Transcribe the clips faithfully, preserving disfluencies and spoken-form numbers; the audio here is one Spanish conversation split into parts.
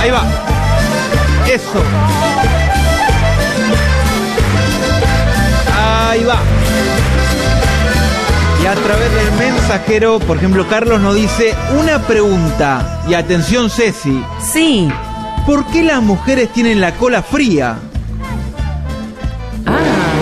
Ahí va. Eso. Ahí va. Y a través del mensajero, por ejemplo, Carlos nos dice una pregunta. Y atención, Ceci. Sí. ¿Por qué las mujeres tienen la cola fría? Ah.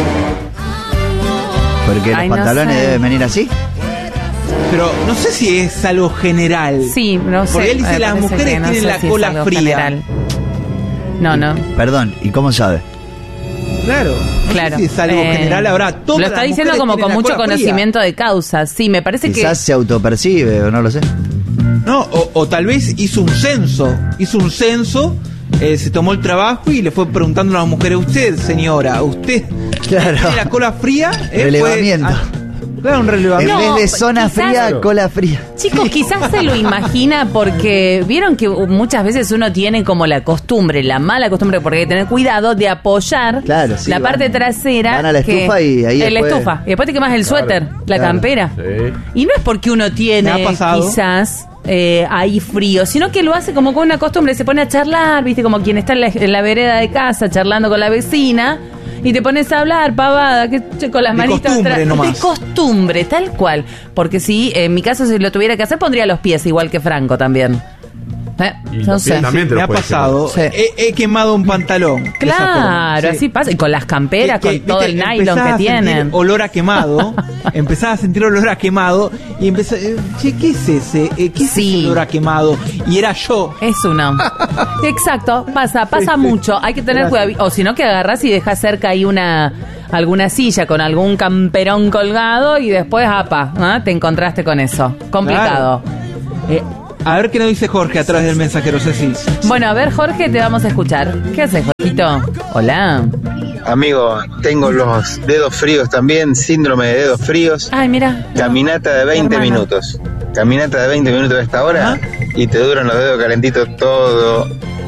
Porque los Ay, no pantalones sé. deben venir así. Pero no sé si es algo general. Sí, no sé. Porque él dice me las parece mujeres que no tienen sé la si es cola algo fría. general. No, no. Perdón, ¿y cómo sabe? Claro. No Claro. sé si es algo Eh, general. Ahora, todas lo está las diciendo mujeres como tienen con la mucho cola fría. conocimiento de causa. Sí, me parece Quizás que... se autopercibe o no lo sé. No, o, o tal vez hizo un censo. Hizo un censo, eh, se tomó el trabajo y le fue preguntando a las mujeres: usted, señora, usted Claro. tiene la cola fría. Eh, Relevamiento. Fue, ah, claro, un En relevamiento. No, vez de zona quizás- fría, cola fría. Chicos, quizás se lo imagina porque vieron que muchas veces uno tiene como la costumbre, la mala costumbre, porque hay que tener cuidado de apoyar Claro, sí, la van- parte trasera. van a la que- estufa y ahí en la después- estufa. Y después te quemas el Claro, suéter, la claro. campera. Sí. Y no es porque uno Me tiene ha pasado. quizás eh, ahí frío, sino que lo hace como con una costumbre, se pone a charlar, viste, como quien está en la, en la vereda de casa charlando con la vecina. Y te pones a hablar, pavada, que che, con las De manitas costumbre atrás. nomás. De costumbre, tal cual. Porque si en mi caso, si lo tuviera que hacer, pondría los pies, igual que Franco también. Eh, Y no los sé. pies también te Me los ha puedes pasado. quemar. Sí. He, he quemado un pantalón. de esa Claro, forma, sí. así pasa. Y con las camperas, Que- que, con todo viste, el nylon empezaba que a sentir tienen. olor a quemado. Empezaba a sentir olor a quemado. Y empecé, eh, che, ¿qué es ese? Eh, ¿Qué es Sí. ese olor a quemado? Y era yo. Es uno. Exacto, pasa, pasa mucho. Hay que tener cuidado. O si no, que agarrás y dejas cerca ahí una alguna silla con algún camperón colgado y después, apa, ¿ah? Te encontraste con eso. Complicado. Eh, a ver qué nos dice Jorge a través del mensajero, Ceci. Bueno, a ver, Jorge, te vamos a escuchar. ¿Qué haces, Jorgito? Hola. Amigo, tengo los dedos fríos también, síndrome de dedos fríos. Ay, mira. Caminata de veinte Hermana. minutos. Caminata de veinte minutos a esta hora Ajá. y te duran los dedos calentitos todo.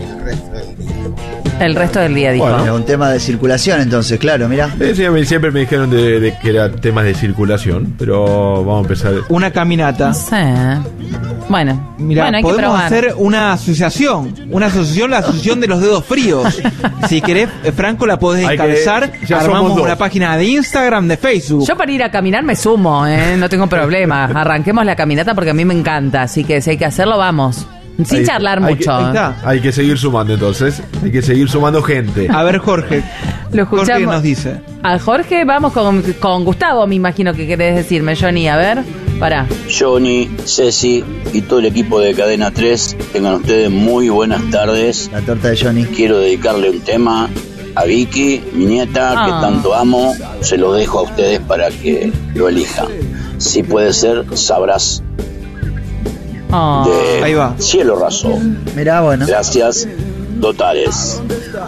El resto del día, dijo. Bueno. Es un tema de circulación, entonces, claro, mirá. Sí, sí, a mí siempre me dijeron de, de que era temas de circulación, pero vamos a empezar. Una caminata. No sé. Bueno, Mira, bueno, hay que podemos probar. hacer una asociación. Una asociación, la asociación de los dedos fríos. Si querés, eh, Franco, la podés Hay que- encabezar. ya somos Armamos dos. una página de Instagram, de Facebook. Yo para ir a caminar me sumo, ¿eh? No tengo problema. Arranquemos la caminata porque a mí me encanta. Así que si hay que hacerlo, vamos. Sin Hay- charlar hay mucho. ahí ¿eh? está. Hay que seguir sumando entonces, hay que seguir sumando gente. A ver, Jorge. Lo Jorge escuchamos. nos dice. A Jorge, vamos con, con Gustavo, me imagino que querés decirme, Johnny. A ver, pará. Johnny, Ceci y todo el equipo de Cadena tres, tengan ustedes muy buenas tardes. La torta de Johnny. Quiero dedicarle un tema a Vicky, mi nieta, Ah. que tanto amo. Se lo dejo a ustedes para que lo elijan. Si puede ser, sabrás, Oh. de Ahí va. Cielo Raso. Mirá, bueno. Gracias, totales.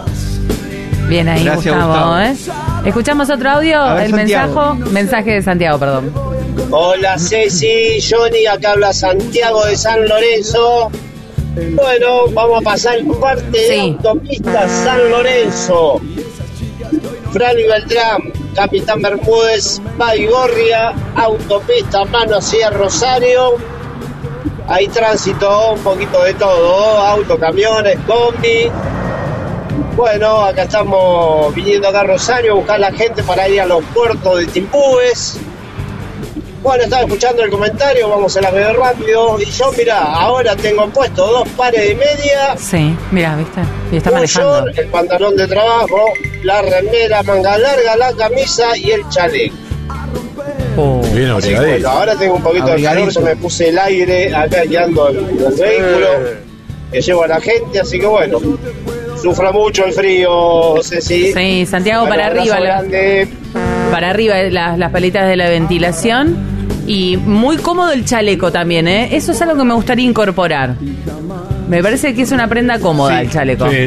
Bien ahí, Gracias, Gustavo, Gustavo. ¿eh? Escuchamos otro audio, A ver, el Santiago. mensaje, mensaje de Santiago, perdón. Hola Ceci, Johnny, acá habla Santiago de San Lorenzo. Bueno, vamos a pasar parte de Sí. autopista San Lorenzo. Fran y Beltrán, Capitán Bermúdez, Baigorria, autopista mano hacia Rosario. Hay tránsito, un poquito de todo, auto, camiones, combi. Bueno, acá estamos viniendo acá a Rosario a buscar la gente para ir a los puertos de Timbúes. Bueno, estaba escuchando el comentario, vamos a la medio rápido. Y yo, mirá, ahora tengo puesto dos pares de media, Sí, mira, ¿viste? Y está un manejando. short, el pantalón de trabajo, la remera manga larga, la camisa y el chaleco. Oh. Bien Así que, bueno, abrigadito. ahora tengo un poquito de calor, Abrigadito. yo me puse el aire acá guiando el, el vehículo que llevo a la gente, así que bueno, sufra mucho el frío, Ceci. Sí, Santiago, Bueno, para abrazo arriba, la- grande. para arriba las, las palitas de la ventilación. Y muy cómodo el chaleco también, ¿eh? Eso es algo que me gustaría incorporar. Me parece que es una prenda cómoda Sí, el chaleco. Sí. ¿Eh?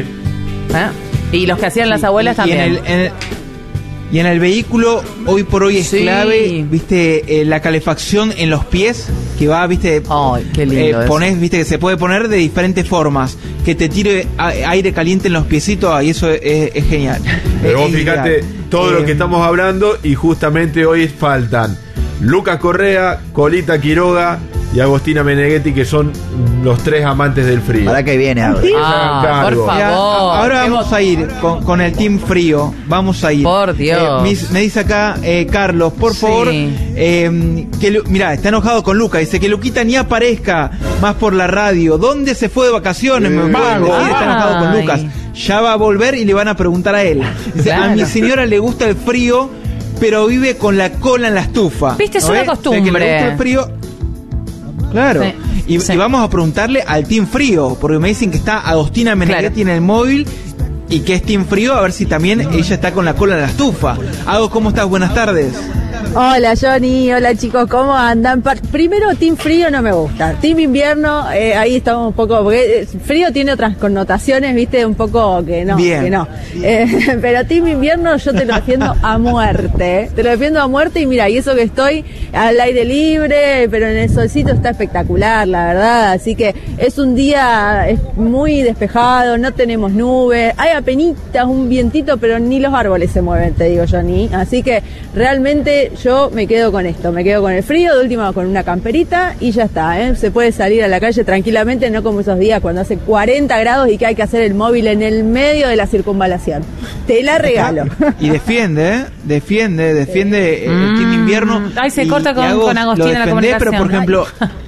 Y los que hacían las abuelas Y en también. el, en el- y en el vehículo, hoy por hoy es Sí. clave, viste, eh, la calefacción en los pies, que va, viste, Ay, qué lindo eh, eso. ponés, viste, que se puede poner de diferentes formas, que te tire a- aire caliente en los piecitos, y eso es, es genial. Pero Es vos fíjate ideal. todo lo Eh, que estamos hablando y justamente hoy faltan Lucas Correa, Colita Quiroga y Agostina Meneghetti, que son los tres amantes del frío. Para que viene ahora. Ah, Se hagan por cargo. favor. Ya, ahora Qué vamos a ir con, con el team frío. Vamos a ir. Por Dios. Eh, mis- me dice acá, eh, Carlos, por Sí. favor, eh, que Lu- mirá, está enojado con Luca. Dice que Luquita ni aparezca más por la radio. ¿Dónde se fue de vacaciones? Me pueden decir, está enojado con Ay. Lucas. Ya va a volver y le van a preguntar a él. Dice, Claro. a mi señora le gusta el frío, pero vive con la cola en la estufa. Viste, es ¿No una ves? O sea, que le costumbre. gusta el frío. Claro. Sí, Y, sí. y vamos a preguntarle al Team Frío, porque me dicen que está Agostina Meneghetti en el móvil y que es Team Frío, a ver si también ella está con la cola en la estufa. Agos, ¿cómo estás? Buenas tardes. Hola Johnny, hola chicos, ¿cómo andan? Pa- Primero, Team Frío no me gusta. Team Invierno, eh, ahí estamos un poco, porque eh, frío tiene otras connotaciones, viste, un poco que no, Bien. que no. Eh, pero Team Invierno yo te lo defiendo a muerte, eh. te lo defiendo a muerte y mira, y eso que estoy al aire libre, pero en el solcito está espectacular, la verdad. Así que es un día es muy despejado, no tenemos nubes, hay apenitas, un vientito, pero ni los árboles se mueven, te digo Johnny. Así que realmente yo me quedo con esto, me quedo con el frío, de última con una camperita y ya está, ¿eh? Se puede salir a la calle tranquilamente, no como esos días cuando hace cuarenta grados y que hay que hacer el móvil en el medio de la circunvalación. Te la regalo. Y defiende, ¿eh? Defiende, defiende eh, el Team Invierno. Mm. Ay, se Y- corta y con- Agos con Agostina lo en la defendés, pero por comunicación.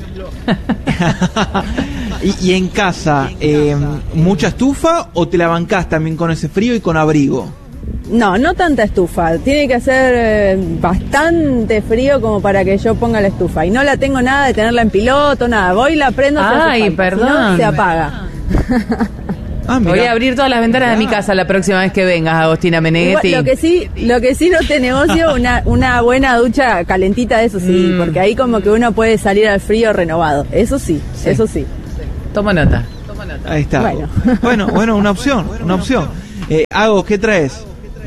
ejemplo... y, y en casa, eh, ¿mucha estufa o te la bancás también con ese frío y con abrigo? No, no tanta estufa. Tiene que hacer eh, bastante frío como para que yo ponga la estufa. Y no la tengo nada de tenerla en piloto, nada. Voy, la prendo, se hace Ay, falta. Si no, perdón. se apaga. Ah, mirá. Voy a abrir todas las ventanas de mi casa la próxima vez que vengas, Agostina Meneghetti. Igual, lo que sí, lo que sí no te negocio, una, una buena ducha calentita, de eso sí, Mm. porque ahí como que uno puede salir al frío renovado. Eso sí, Sí. eso sí. Tomo nota. Ahí está. Bueno. bueno, bueno, una opción, una opción. Eh, Agos, ¿qué traes?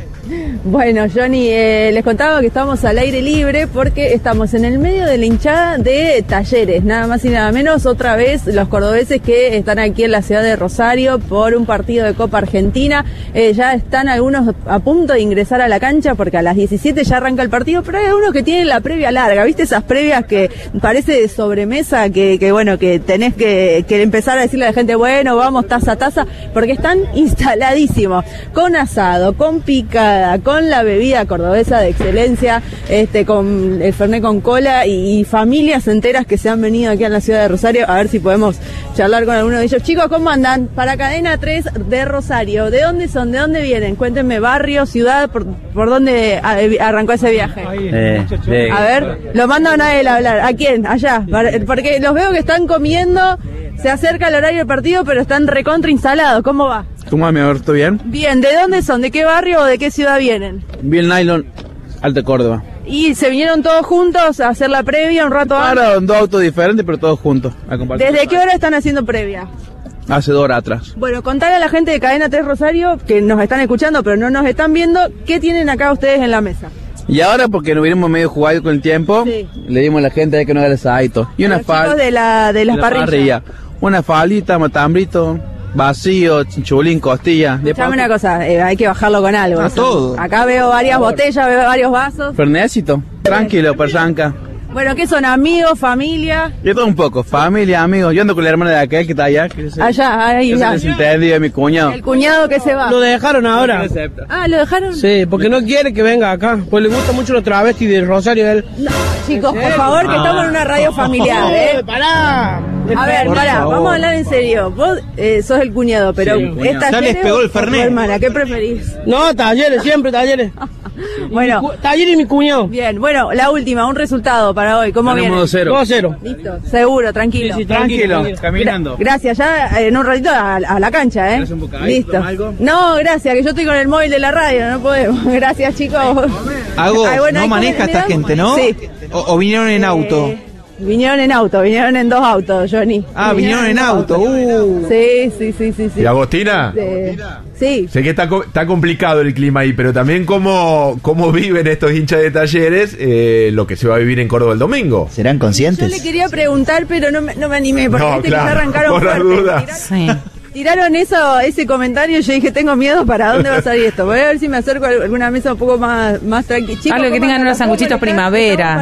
Bueno, Johnny, eh, les contaba que estamos al aire libre porque estamos en el medio de la hinchada de Talleres, nada más y nada menos. Otra vez los cordobeses que están aquí en la ciudad de Rosario por un partido de Copa Argentina. Eh, ya están algunos a punto de ingresar a la cancha porque a las diecisiete ya arranca el partido, pero hay algunos que tienen la previa larga, ¿viste? Esas previas que parece de sobremesa, que, que bueno, que tenés que, que empezar a decirle a la gente, bueno, vamos taza a taza, porque están instaladísimos, con asado, con picada, con la bebida cordobesa de excelencia, este, con el Fernet con cola y, y familias enteras que se han venido aquí a la ciudad de Rosario. A ver si podemos charlar con alguno de ellos. Chicos, ¿cómo andan? Para Cadena tres de Rosario, ¿de dónde son? ¿De dónde vienen? Cuéntenme, barrio, ciudad, por, por dónde a- arrancó ese viaje. Eh, de- A ver, lo mandan a él a hablar. ¿A quién? Allá. Para- Porque los veo que están comiendo, se acerca el horario del partido, pero están recontra instalados. ¿Cómo va? ¿Cómo va, mi amor? ¿Todo bien? Bien, ¿de dónde son? ¿De qué barrio o de qué ciudad vienen? Bien Nylon, Alto Córdoba. Y se vinieron todos juntos a hacer la previa un rato antes. Ahora dos autos diferentes, pero todos juntos. A compartir. ¿Desde qué hora están haciendo previa? Hace dos horas atrás. Bueno, contale a la gente de Cadena tres Rosario, que nos están escuchando pero no nos están viendo, ¿qué tienen acá ustedes en la mesa? Y ahora, porque nos vinimos medio jugados con el tiempo, Sí. le dimos a la gente ahí que no haga el asadito. Y una Los chicos fal- de la de las de la parrillas. parrilla. Una falita, matambrito, vacío, chinchulín, costilla. De Escuchame papo. una cosa, eh, hay que bajarlo con algo. A Eso. todo. Acá veo varias botellas, veo varios vasos. Fernecito, tranquilo, perranca. Bueno, ¿qué son? ¿Amigos, familia? Y todo un poco, familia, amigos. Yo ando con la hermana de aquel que está allá. Que se, Allá, ahí, que se ya. desentendió de mi cuñado. El cuñado que se va. Lo dejaron ahora. Ah, ¿lo dejaron? Sí, porque no quiere que venga acá. Pues le gusta mucho los travestis de Rosario. Él. No, chicos, por favor, que estamos en una radio familiar, ¿eh? ¡Pará! A ver, Por pará, favor. vamos a hablar en serio. Vos eh, sos el cuñado, pero Sí, el cuñado. ¿esta Ya les pegó el Fernet. hermana, ¿qué preferís? No, talleres, siempre talleres. Bueno, Mi cu- talleres y mi cuñado. bien, bueno, la última, un resultado para hoy. ¿Cómo Ganamos viene? dos cero. dos a cero. Listo, seguro, tranquilo. Sí, sí, Tranquilo, Tranquilo. caminando. Gracias, ya eh, en un ratito a, a la cancha, ¿eh? ¿Querés un bocadito, Listo. algo? No, gracias, que yo estoy con el móvil de la radio, no podemos. Gracias, chicos. Agos, Ay, bueno, no ¿hay maneja comen- esta me dan? gente, ¿no? Sí. O, o vinieron en auto. Eh, vinieron en auto, vinieron en dos autos, Johnny. Ah, vinieron en dos auto. autos. Uh. Sí, sí, sí, sí, sí. ¿Y Agostina? Eh, sí. Sé que está, co- está complicado el clima ahí, pero también cómo, cómo viven estos hinchas de Talleres eh, lo que se va a vivir en Córdoba el domingo. ¿Serán Yo conscientes? le quería preguntar, pero no me, no me animé, porque No, viste claro, que ya arrancaron por las fuerte. dudas. Tiraron, Sí. tiraron eso, ese comentario, yo dije, tengo miedo, ¿para dónde va a salir esto? Voy a ver si me acerco a alguna mesa un poco más, más tranquila. Algo que tengan unos sanguchitos primavera.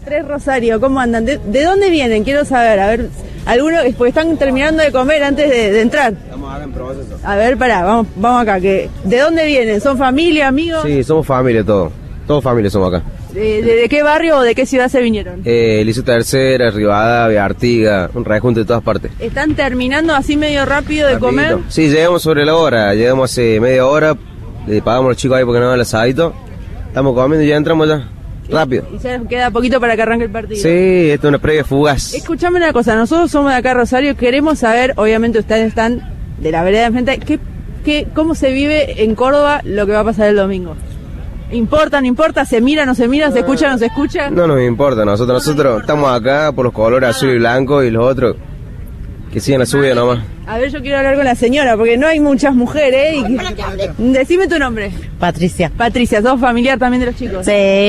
Tres Rosario, ¿cómo andan? ¿De, de dónde vienen? Quiero saber, a ver, algunos, porque están terminando de comer antes de, de entrar. Estamos acá en proceso. A ver, pará, vamos, vamos acá, que ¿de dónde vienen? ¿Son familia, amigos? Sí, somos familia todos. Todos familia somos acá. ¿De, de, de qué barrio o de qué ciudad se vinieron? Eh, Liceo Tercera, Rivadavia, Artigas, un rejunte de todas partes. ¿Están terminando así medio rápido de Rapidito. comer? Sí, llegamos sobre la hora, llegamos hace media hora, le pagamos a los chicos ahí porque no dan el asadito. Estamos comiendo y ya entramos ya. Rápido. Y ya queda poquito para que arranque el partido. Sí, esto es una previa fugaz. Escuchame una cosa, nosotros somos de acá Rosario, queremos saber, obviamente ustedes están de la vereda de enfrente, ¿qué, qué, ¿cómo se vive en Córdoba lo que va a pasar el domingo? ¿Importa, no importa? ¿Se mira, no se mira? ¿Se escucha, no se escucha? No nos importa, nosotros nosotros estamos acá por los colores azul y blanco y los otros que siguen la subida nomás. A ver, yo quiero hablar con la señora, porque no hay muchas mujeres. Y que... Decime tu nombre. Patricia. Patricia, ¿sos familiar también de los chicos? Sí,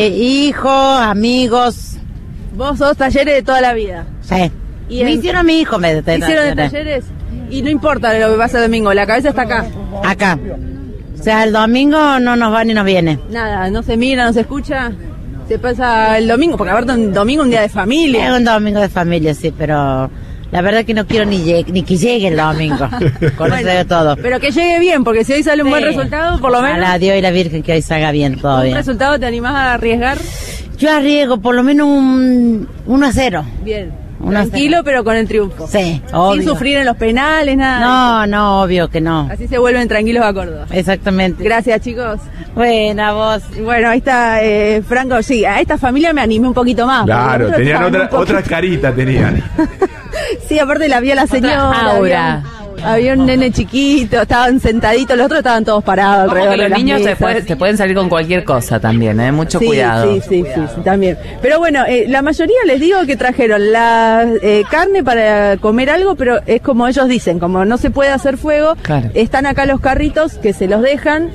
hijos, amigos. ¿Vos sos talleres de toda la vida? Sí. ¿Y me en... hicieron mi hijo, me ¿Me hicieron de talleres? Y no importa lo que pasa el domingo, la cabeza está acá. Acá. O sea, el domingo no nos va ni nos viene. Nada, no se mira, no se escucha. Se pasa el domingo, porque aparte un domingo un día de familia. Es un domingo de familia, sí, pero... La verdad que no quiero ni, llegue, ni que llegue el domingo. Con bueno, eso de todo. Pero que llegue bien, porque si hoy sale un sí. buen resultado, por lo menos. A Dios y la Virgen que hoy salga bien todo. ¿Un bien. resultado te animás a arriesgar? Yo arriesgo por lo menos un uno a cero. Bien. uno Tranquilo, pero con el triunfo. Sí, obvio. Sin sufrir en los penales, nada. No, no, obvio que no. Así se vuelven tranquilos a Córdoba. Exactamente. Gracias, chicos. Buena vos. Bueno, ahí está eh, Franco. Sí, a esta familia me animé un poquito más. Claro, tenían otra, otras caritas, tenían. Sí, aparte la vio la señora. Aura. Había, había un nene chiquito, estaban sentaditos, los otros estaban todos parados Como alrededor que de los las niños se, mesas. puede- se pueden salir con cualquier cosa también, ¿eh? Mucho Sí, cuidado. Sí, sí, sí, sí, también. Pero bueno, eh, la mayoría les digo que trajeron la eh, carne para comer algo, pero es como ellos dicen, como no se puede hacer fuego, Claro. están acá los carritos que se los dejan.